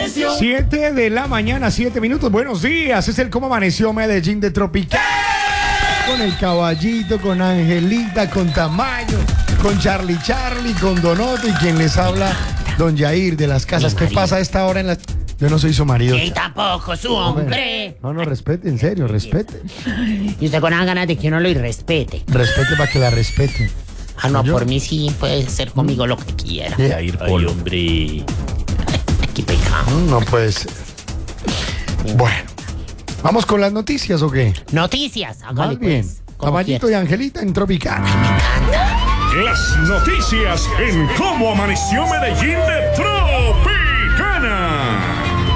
7 de la mañana, 7 minutos. Buenos días, es el Cómo Amaneció Medellín de Tropical. Con el caballito, con Angelita, con Tamayo, con Charlie, con Donoto y quien les habla, don Yair de las Casas. ¿Qué pasa a esta hora en la...? Yo no soy su marido. Y tampoco su hombre. No, respete, en serio, respete. Y usted con las ganas de que uno lo irrespete. Respete para que la respete. Ah, no, por mí sí, puede ser conmigo lo que quiera. Yair, Ay, hombre. Aquí pecado. no puede ser. Bueno, ¿vamos con las noticias o qué? Noticias, hágale Más bien, pues. Como caballito quieras. y Angelita en Tropical. Me encanta. Las noticias en Cómo Amaneció Medellín de Tropicana.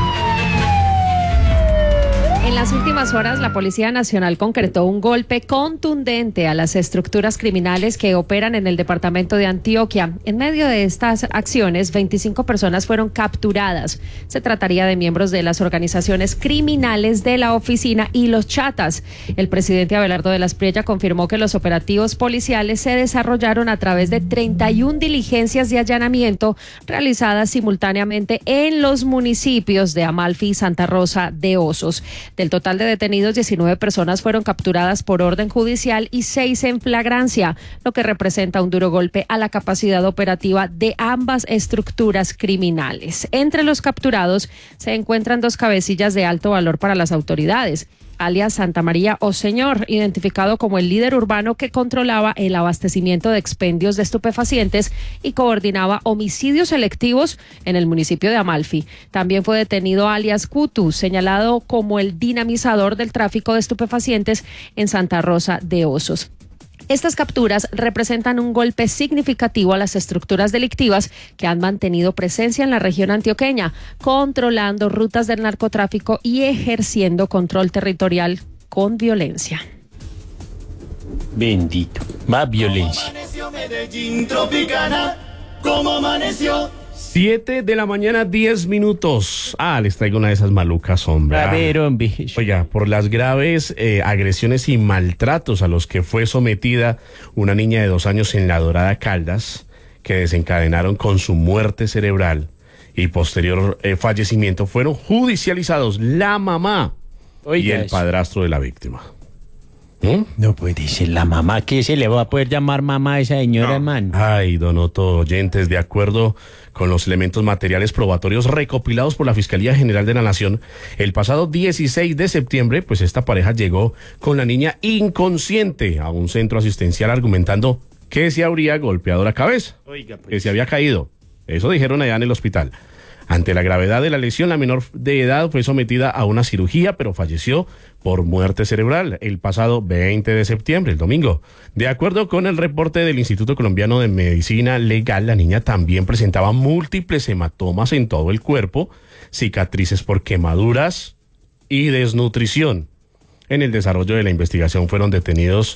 En las últimas horas, la Policía Nacional concretó un golpe contundente a las estructuras criminales que operan en el departamento de Antioquia. En medio de estas acciones, 25 personas fueron capturadas. Se trataría de miembros de las organizaciones criminales de la oficina y los chatas. El presidente Abelardo de la Espriella confirmó que los operativos policiales se desarrollaron a través de 31 diligencias de allanamiento realizadas simultáneamente en los municipios de Amalfi y Santa Rosa de Osos. Del total de detenidos, 19 personas fueron capturadas por orden judicial y 6 en flagrancia, lo que representa un duro golpe a la capacidad operativa de ambas estructuras criminales. Entre los capturados se encuentran 2 cabecillas de alto valor para las autoridades. Alias Santa María o Señor, identificado como el líder urbano que controlaba el abastecimiento de expendios de estupefacientes y coordinaba homicidios selectivos en el municipio de Amalfi. También fue detenido alias Cutu, señalado como el dinamizador del tráfico de estupefacientes en Santa Rosa de Osos. Estas capturas representan un golpe significativo a las estructuras delictivas que han mantenido presencia en la región antioqueña, controlando rutas del narcotráfico y ejerciendo control territorial con violencia. Bendito. Más violencia. Amaneció Medellín Tropicana, ¿cómo amaneció? 7 de la mañana, 10 minutos. Les traigo una de esas malucas, hombre. A ver, hombre. Oiga, por las graves agresiones y maltratos a los que fue sometida una niña de 2 años en La Dorada, Caldas, que desencadenaron con su muerte cerebral y posterior fallecimiento, fueron judicializados la mamá y el padrastro de la víctima. No puede ser la mamá. ¿Qué se le va a poder llamar mamá a esa señora, hermano? Ay, Donoto, oyentes, de acuerdo con los elementos materiales probatorios recopilados por la Fiscalía General de la Nación, el pasado 16 de septiembre, pues esta pareja llegó con la niña inconsciente a un centro asistencial argumentando que se habría golpeado la cabeza, Oiga, pues. que se había caído. Eso dijeron allá en el hospital. Ante la gravedad de la lesión, la menor de edad fue sometida a una cirugía, pero falleció por muerte cerebral el pasado 20 de septiembre, el domingo. De acuerdo con el reporte del Instituto Colombiano de Medicina Legal, la niña también presentaba múltiples hematomas en todo el cuerpo, cicatrices por quemaduras y desnutrición. En el desarrollo de la investigación fueron detenidos,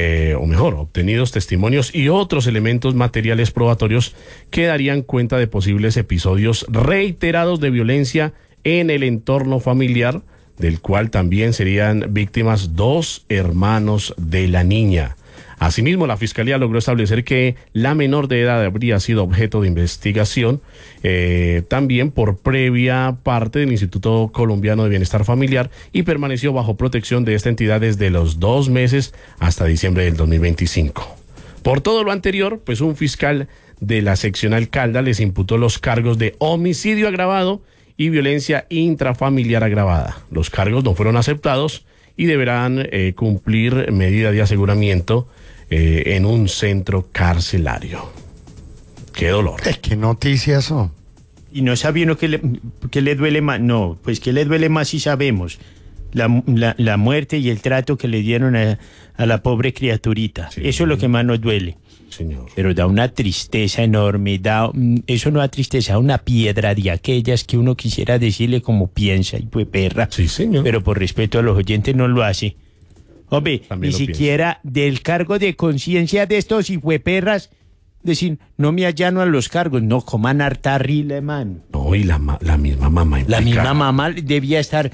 obtenidos testimonios y otros elementos materiales probatorios que darían cuenta de posibles episodios reiterados de violencia en el entorno familiar, del cual también serían víctimas 2 hermanos de la niña. Asimismo, la Fiscalía logró establecer que la menor de edad habría sido objeto de investigación también por previa parte del Instituto Colombiano de Bienestar Familiar y permaneció bajo protección de esta entidad desde los 2 meses hasta diciembre del 2025. Por todo lo anterior, pues un fiscal de la seccional Caldas les imputó los cargos de homicidio agravado y violencia intrafamiliar agravada. Los cargos no fueron aceptados y deberán cumplir medida de aseguramiento en un centro carcelario. ¡Qué dolor! ¿Qué noticias son? ¿Y no sabe uno que le duele más? No, pues que le duele más si sabemos. La muerte y el trato que le dieron a la pobre criaturita. Sí. Eso es lo que más nos duele. Señor. Pero da una tristeza enorme, eso no da tristeza, una piedra de aquellas que uno quisiera decirle como piensa, y pues perra. Sí, señor. Pero por respeto a los oyentes no lo hace. Hombre, También ni lo siquiera del cargo de conciencia de estos hijueperras, decir, no me allano a los cargos, no coman hartarrila, hermano. No, y la misma mamá La implicada. misma mamá debía estar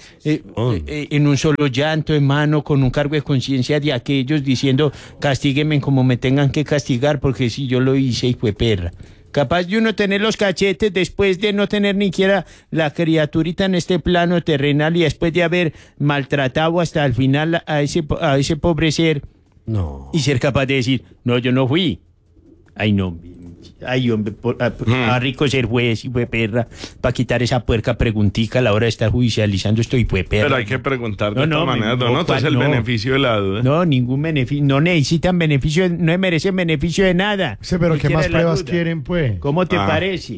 en un solo llanto, hermano, con un cargo de conciencia de aquellos diciendo, castíguenme como me tengan que castigar, porque si yo lo hice, hijueperra. Capaz de uno tener los cachetes después de no tener ni siquiera la criaturita en este plano terrenal y después de haber maltratado hasta el final a ese pobre ser. No. Y ser capaz de decir, no, yo no fui. Ay, no. Ay, hombre, a rico ser juez y fue perra para quitar esa puerca preguntica a la hora de estar judicializando esto y fue perra. Pero hay que preguntar de No, todas maneras, no, ¿no? Entonces el no. beneficio de la duda. No, ningún beneficio, no necesitan beneficio, no merecen beneficio de nada. Sí, pero Ni ¿qué más siquiera la pruebas duda. quieren, pues? ¿Cómo te Ah. parece?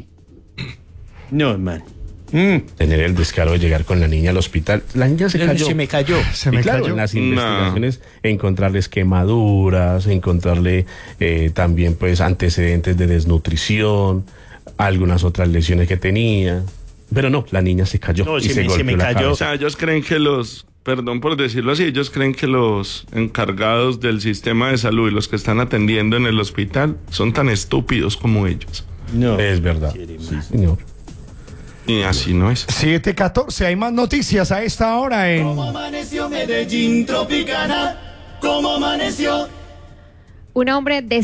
No, hermano. Tener el descaro de llegar con la niña al hospital. La niña se cayó. Se me cayó. Se Y me claro, cayó. en las investigaciones encontrarles quemaduras, encontrarle también pues antecedentes de desnutrición, algunas otras lesiones que tenía. Pero no, la niña se cayó No, y se se me golpeó la cayó. O cabeza. sea, ellos creen que perdón por decirlo así, ellos creen que los encargados del sistema de salud y los que están atendiendo en el hospital son tan estúpidos como ellos. No. Es verdad. Sí, señor. Y así no es. 7:14, hay más noticias a esta hora en... ¿Cómo amaneció Medellín Tropicana? ¿Cómo amaneció? Un hombre de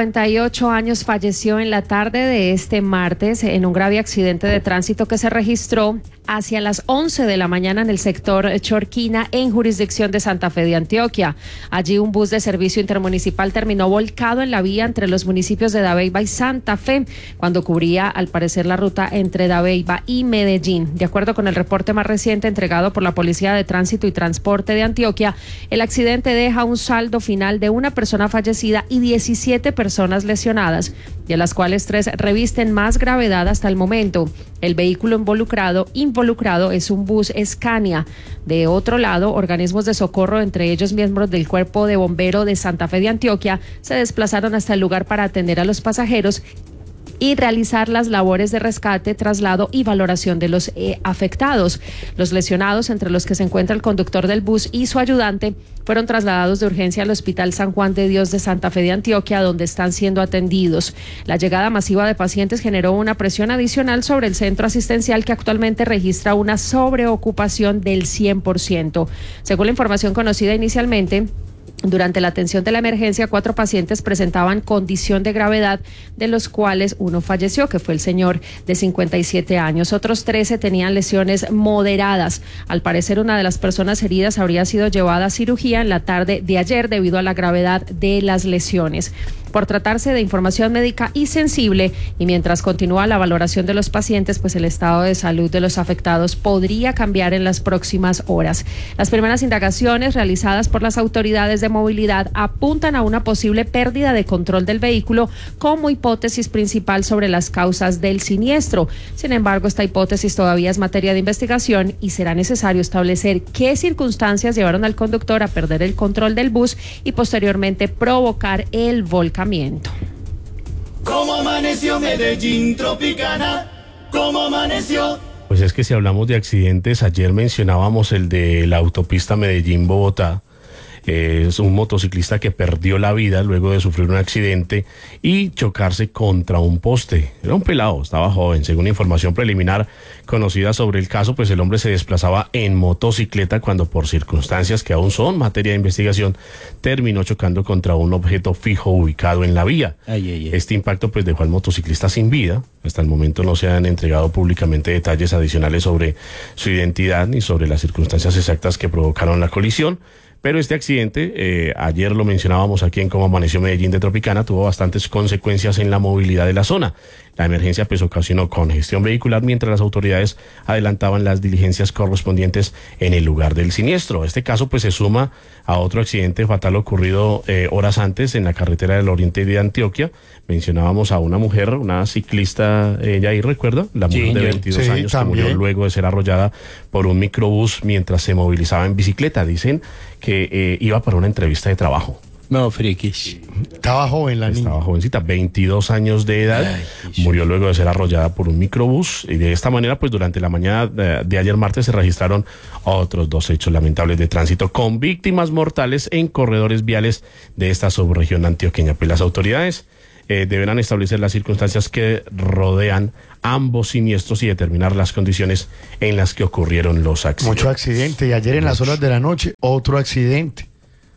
58 años falleció en la tarde de este martes en un grave accidente de tránsito que se registró hacia las 11 de la mañana en el sector Chorquina, en jurisdicción de Santa Fe de Antioquia. Allí un bus de servicio intermunicipal terminó volcado en la vía entre los municipios de Dabeiba y Santa Fe, cuando cubría al parecer la ruta entre Dabeiba y Medellín. De acuerdo con el reporte más reciente entregado por la Policía de Tránsito y Transporte de Antioquia, el accidente deja un saldo final de una persona fallecida y 17 personas lesionadas, de las cuales 3 revisten más gravedad hasta el momento. El vehículo involucrado es un bus Scania. De otro lado, organismos de socorro, entre ellos miembros del Cuerpo de Bombero de Santa Fe de Antioquia, se desplazaron hasta el lugar para atender a los pasajeros y realizar las labores de rescate, traslado y valoración de los afectados. Los lesionados, entre los que se encuentra el conductor del bus y su ayudante, fueron trasladados de urgencia al Hospital San Juan de Dios de Santa Fe de Antioquia, donde están siendo atendidos. La llegada masiva de pacientes generó una presión adicional sobre el centro asistencial, que actualmente registra una sobreocupación del 100%. Según la información conocida inicialmente, durante la atención de la emergencia, 4 pacientes presentaban condición de gravedad, de los cuales uno falleció, que fue el señor de 57 años. Otros 13 tenían lesiones moderadas. Al parecer, una de las personas heridas habría sido llevada a cirugía en la tarde de ayer debido a la gravedad de las lesiones. Por tratarse de información médica y sensible, y mientras continúa la valoración de los pacientes, pues el estado de salud de los afectados podría cambiar en las próximas horas. Las primeras indagaciones realizadas por las autoridades de movilidad apuntan a una posible pérdida de control del vehículo como hipótesis principal sobre las causas del siniestro. Sin embargo, esta hipótesis todavía es materia de investigación y será necesario establecer qué circunstancias llevaron al conductor a perder el control del bus y posteriormente provocar el volcamiento. ¿Cómo amaneció Medellín Tropicana? ¿Cómo amaneció? Pues es que si hablamos de accidentes, ayer mencionábamos el de la autopista Medellín-Bogotá. Es un motociclista que perdió la vida luego de sufrir un accidente y chocarse contra un poste. Era un pelado, estaba joven. Según información preliminar conocida sobre el caso, pues el hombre se desplazaba en motocicleta cuando, por circunstancias que aún son materia de investigación, terminó chocando contra un objeto fijo ubicado en la vía. Este impacto pues dejó al motociclista sin vida. Hasta el momento no se han entregado públicamente detalles adicionales sobre su identidad ni sobre las circunstancias exactas que provocaron la colisión. Pero este accidente, ayer lo mencionábamos aquí en Cómo Amaneció Medellín de Tropicana, tuvo bastantes consecuencias en la movilidad de la zona. La emergencia pues ocasionó congestión vehicular mientras las autoridades adelantaban las diligencias correspondientes en el lugar del siniestro. Este caso pues se suma a otro accidente fatal ocurrido horas antes en la carretera del oriente de Antioquia. Mencionábamos a una mujer, una ciclista, ella ahí recuerda, la mujer de 22 años que murió luego de ser arrollada por un microbús mientras se movilizaba en bicicleta. Dicen que iba para una entrevista de trabajo. No, friquis. Estaba joven la niña. Estaba jovencita, 22 años de edad. Murió luego de ser arrollada por un microbús. Y de esta manera, pues durante la mañana de ayer martes se registraron otros 2 hechos lamentables de tránsito con víctimas mortales en corredores viales de esta subregión antioqueña. Pues las autoridades deberán establecer las circunstancias que rodean ambos siniestros y determinar las condiciones en las que ocurrieron los accidentes. Mucho accidente. Y ayer en las horas de la noche, otro accidente.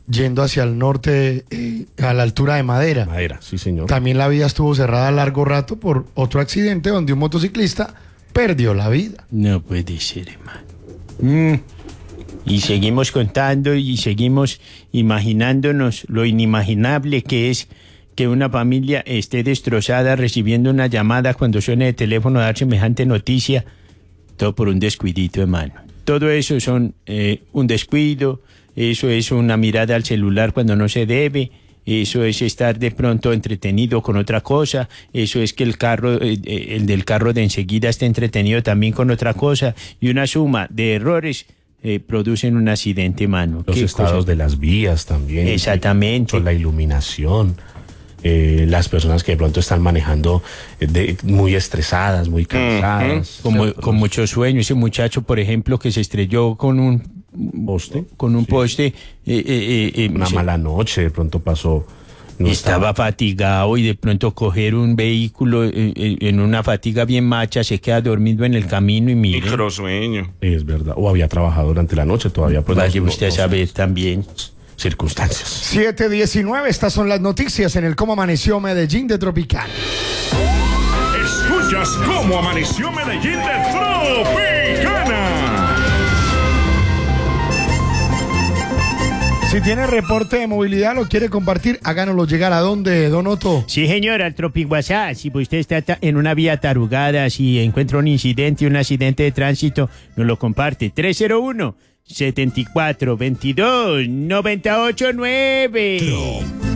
yendo hacia el norte, a la altura de Madera. Madera, sí, señor. También la vía estuvo cerrada largo rato por otro accidente donde un motociclista perdió la vida. No puede ser, hermano. Y seguimos contando y seguimos imaginándonos lo inimaginable que es que una familia esté destrozada recibiendo una llamada cuando suene el teléfono a dar semejante noticia. Todo por un descuidito, hermano. Todo eso son un descuido, eso es una mirada al celular cuando no se debe, eso es estar de pronto entretenido con otra cosa, eso es que el del carro de enseguida esté entretenido también con otra cosa, y una suma de errores producen un accidente, hermano. Los estados de las vías también. Exactamente. La iluminación. Las personas que de pronto están manejando muy estresadas, muy cansadas. Con mucho sueño. Ese muchacho, por ejemplo, que se estrelló con un poste. Poste. Una mala noche, de pronto pasó. Estaba fatigado y de pronto coger un vehículo en una fatiga bien macha, se queda dormido en el camino y mire. Microsueño. Es verdad. O había trabajado durante la noche todavía. Pues vaya usted a saber también. Circunstancias. 7:19, estas son las noticias en el Cómo Amaneció Medellín de Tropicana. Escuchas Cómo Amaneció Medellín de Tropicana. Si tiene reporte de movilidad, lo quiere compartir, háganoslo llegar a dónde, Don Otto. Sí, señor, al TropiWhatsApp. Si usted está en una vía tarugada, si encuentra un accidente de tránsito, nos lo comparte. 301-7422-989.